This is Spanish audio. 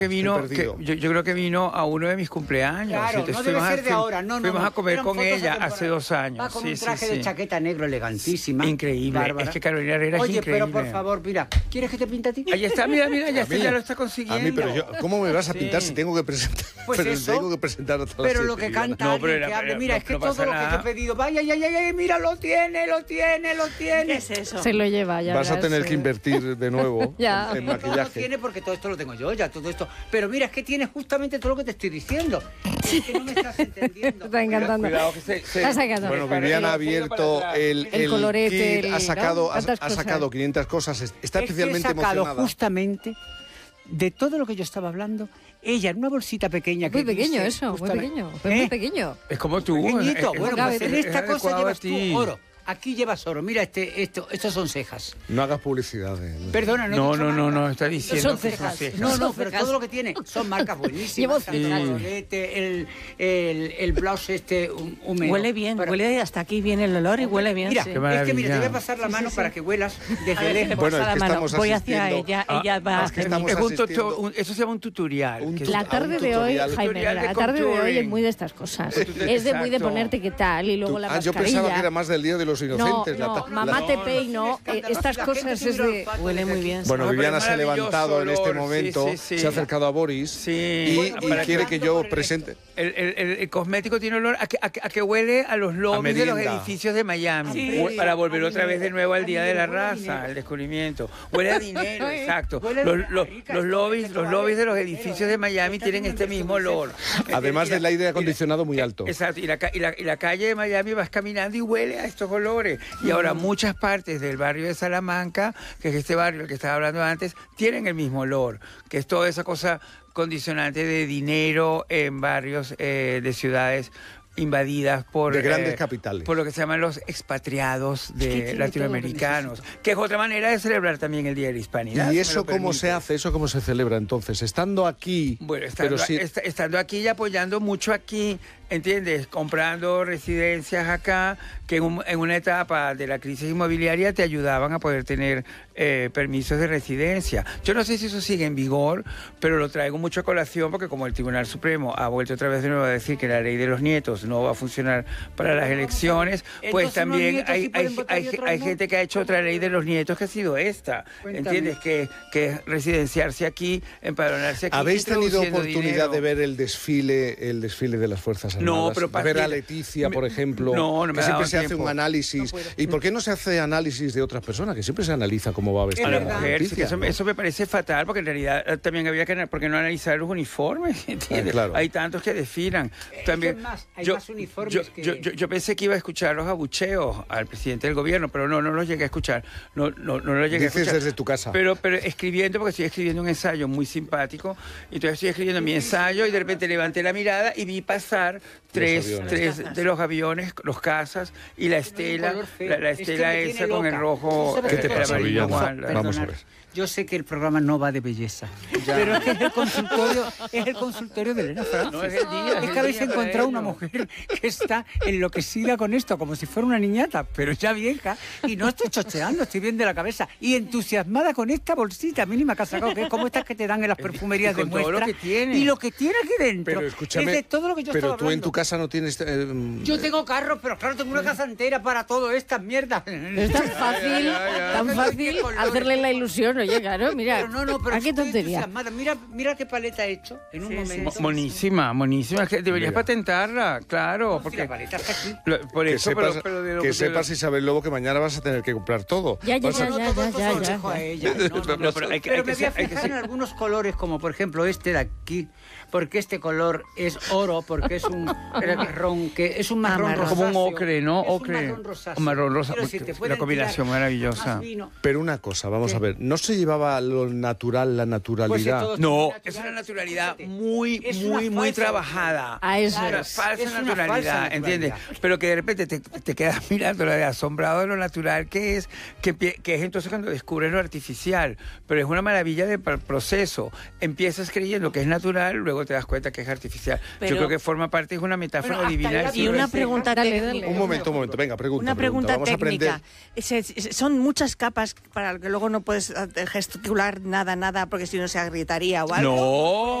que vino, yo creo que vino a uno de mis cumpleaños. Claro, no debe ser de ahora. Fuimos a comer con ella hace 2 años. Va con un traje de chaqueta negro elegantísima. Increíble. Bárbara. Es que Carolina Herrera es increíble. Oye, pero por favor, mira, ¿quieres que te pinte a ti? Ahí está, mira, ya lo está consiguiendo. A mí, pero ¿cómo me vas a pintar si tengo que presentar? Pues pero eso, tengo que presentar a todas pero las lo que siete, canta no, alguien pero que hable. no, Mira, es que no todo lo que te he pedido, vaya, mira, lo tiene. ¿Qué es eso? Se lo lleva ya. Vas a tener que invertir de nuevo en No maquillaje. lo tiene porque todo esto lo tengo yo ya, todo esto. Pero mira, es que tiene justamente todo lo que te estoy diciendo. Es que no me estás entendiendo. Está encantando. Cuidado que Está sacando. Bueno, Viviana ha abierto el colorete, kit, ha sacado 500 cosas. Está especialmente he sacado emocionada. justamente de todo lo que yo estaba hablando, ella en una bolsita pequeña que Muy pequeño dice, eso, muy justamente- pequeño. Pero muy pequeño. Es como tú. Pequeñito. Bueno, pues en esta cosa adecuado llevas a ti. tú oro. Aquí llevas oro. Mira, estos son cejas. No hagas publicidad. Perdona, No, está diciendo Son que cejas. cejas. No, pero todo lo que tiene son marcas buenísimas. Llevo Tanto el cejas. colorete, el blouse húmedo. Huele bien, Para- huele hasta aquí bien el olor y huele bien. Mira, sí. Qué es que maravilla. mira, te voy a pasar la mano para que huelas desde lejos. Bueno, Pasa es que la mano, estamos voy hacia asistiendo ella, ella va es que hacia mí. estamos Es un asistiendo- eso se llama un tutorial. Un que tu- La a tarde un de hoy, tutorial. Jaime, Tutorial de la tarde de hoy contouring. es muy de estas cosas. Exacto. Es de muy de ponerte qué tal y luego la yo mascarilla. pensaba que era más del Día de los Inocentes. No, mamá te peino. Estas cosas es de... Huele muy bien. Bueno, No, pero Viviana es se ha levantado en maravilloso este olor, momento, sí. se ha acercado a Boris Sí. y quiere que yo presente. El cosmético tiene olor a que huele a los lobbies de los merienda. edificios de Miami. Sí. Para volver otra vez de nuevo al Día de la Huele a Raza, dinero. al descubrimiento. Huele a dinero, exacto. Huele a rica, Los lobbies de los dinero, edificios de Miami tienen este mismo olor. Además del aire acondicionado muy alto. Exacto, y la calle de Miami vas caminando y huele a estos olores. Y ahora muchas partes del barrio de Salamanca, que es este barrio del que estaba hablando antes, tienen el mismo olor, que es toda esa cosa condicionante de dinero en barrios de ciudades invadidas por De grandes capitales. por lo que se llaman los expatriados tiene latinoamericanos, que es otra manera de celebrar también el Día de la Hispanidad. ¿Y si me eso lo cómo se permite. hace? ¿Eso cómo se celebra entonces? Estando aquí, Bueno, pero sí, estando aquí y apoyando mucho aquí, ¿entiendes? Comprando residencias acá, que en una etapa de la crisis inmobiliaria te ayudaban a poder tener permisos de residencia. Yo no sé si eso sigue en vigor, pero lo traigo mucho a colación porque como el Tribunal Supremo ha vuelto otra vez de nuevo a decir que la ley de los nietos no va a funcionar para las elecciones, pues Entonces, también unos nietos sí pueden votar y otros hay no. gente que ha hecho otra ley de los nietos que ha sido esta, Cuéntame. ¿entiendes? Que es residenciarse aquí, empadronarse aquí. ¿habéis tenido introduciendo oportunidad dinero. de ver el desfile de las Fuerzas Armadas? No, pero de ver a mira, Leticia, por ejemplo, no me que ha siempre dado se hace tiempo. un análisis. ¿Y por qué no se hace análisis de otras personas? Que siempre se analiza cómo va a vestir A la verdad. mujer, sí, que Leticia, ¿no? eso me parece fatal, porque en realidad también había que, ¿por qué no analizar los uniformes? ¿Entiendes? Claro. Hay tantos que desfilan. También, es más, hay más uniformes que- yo pensé que iba a escuchar los abucheos al presidente del gobierno, pero no los llegué a escuchar. No los llegué a Dices escuchar. desde tu casa. Pero escribiendo, porque estoy escribiendo un ensayo muy simpático, y entonces estoy escribiendo mi ensayo y de repente levanté la mirada y vi pasar tres de los aviones, los cazas y la estela, color feo. la Es que estela me tiene esa con el loca. rojo. ¿Sabes ¿Qué te qué? pasa, amarillo, Villana? igual. Vamos a ver. Yo sé que el programa no va de belleza, pero es que es el consultorio de Elena Francis. No, es el día, es Es el que habéis día para encontrado una ello. mujer que está enloquecida con esto, como si fuera una niñata, pero ya vieja, y no estoy chocheando, estoy bien de la cabeza, y entusiasmada con esta bolsita mínima que ha sacado, que es como estas que te dan en las perfumerías de con todo muestra. lo que tiene. Y lo que tiene aquí dentro Pero escúchame, es de todo lo que yo pero estaba tú en hablando. tu casa no tienes... Yo tengo carros, pero claro, tengo una casa entera para todo estas mierdas. Es tan fácil, tan fácil hacerle la ilusión, oye, claro, mira, Pero ¿a qué estoy tontería? entusiasmada. Mira qué paleta he hecho en un momento. Monísima, es que deberías Mira. patentarla, claro, No, si porque la paleta está aquí. por Que eso, sepas, pero de lo que sepas Isabel Lobo, que mañana vas a tener que comprar todo. Ya, ya, Vas a- ya, No, ya, todo ya, esto ya, se lo ya. dejo a ella. No, pero hay que me voy a ser- hay que fijar ser- en algunos colores, como por ejemplo este de aquí, porque este color es oro, porque es un marrón, que es un marrón marrón. rosáceo. como un ocre, ¿no? Es un Ocre. marrón rosáceo. Un marrón rosa, Quiero decir, porque te pueden la combinación tirar maravillosa. más vino. Pero una cosa, vamos ¿Qué? a ver, ¿no se llevaba lo natural, la naturalidad? Pues No, natural, es una naturalidad fíjate. muy, Es una muy falsa trabajada. A eso Una es. falsa Es una naturalidad, falsa ¿entiendes? naturalidad. Pero que de repente te quedas mirando de asombrado de lo natural que es entonces cuando descubres lo artificial. Pero es una maravilla del proceso. Empiezas creyendo que es natural, luego te das cuenta que es artificial. Pero- Yo creo que forma parte, es una metáfora Bueno, hasta divina. del la- Y siglo una XX. pregunta Dale, técnica. dale. Un momento, venga, pregunta. Una pregunta Vamos a aprender. técnica. Son muchas capas para que luego no puedes gesticular nada, porque si no se agrietaría o algo. No.